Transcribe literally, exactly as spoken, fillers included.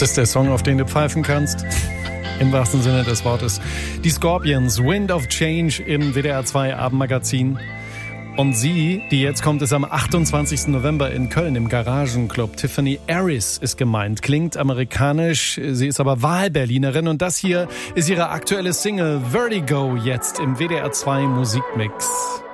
Das ist der Song, auf den du pfeifen kannst. Im wahrsten Sinne des Wortes. Die Scorpions, Wind of Change im W D R zwei Abendmagazin. Und sie, die jetzt kommt, ist am achtundzwanzigsten November in Köln im Garagenclub. Tiffany Aris ist gemeint. Klingt amerikanisch, sie ist aber Wahlberlinerin. Und das hier ist ihre aktuelle Single Vertigo, jetzt im W D R zwei Musikmix.